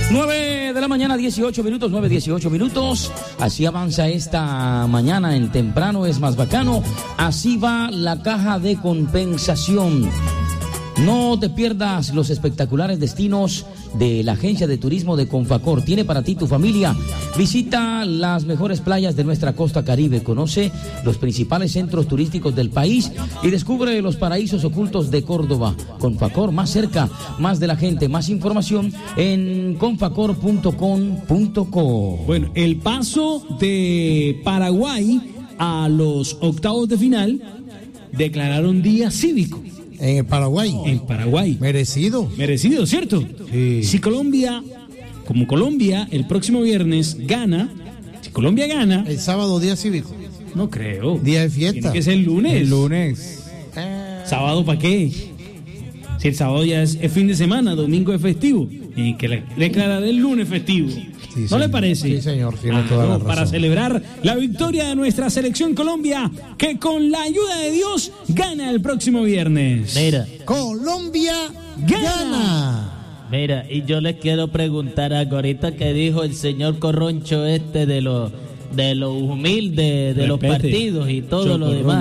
9 de la mañana, 18 minutos, 9:18 minutos. Así avanza esta mañana en Temprano es Más Bacano. Así va la caja de compensación. No te pierdas los espectaculares destinos de la agencia de turismo de Confacor. Tiene para ti, tu familia. Visita las mejores playas de nuestra costa caribe. Conoce los principales centros turísticos del país y descubre los paraísos ocultos de Córdoba. Confacor, más cerca, más de la gente. Más información en confacor.com.co. Bueno, el paso de Paraguay a los octavos de final declararon día cívico. En el Paraguay. En Paraguay. Merecido. Merecido, ¿cierto? Sí. Si Colombia, como Colombia, el próximo viernes gana, si Colombia gana... El sábado, día cívico. No creo. Día de fiesta. Tiene que ser el lunes. El lunes. ¿Sábado para qué? Si el sábado ya es fin de semana, domingo es festivo. Y que declarar el lunes festivo. Sí, ¿No señor. le parece? Sí, señor, tiene toda la razón. Para celebrar la victoria de nuestra selección Colombia, que con la ayuda de Dios gana el próximo viernes. Mira, Colombia gana. mira, y yo les quiero preguntar algo ahorita que dijo el señor Corroncho de los humildes, de los Respete, partidos y todo lo Chocorrón. demás.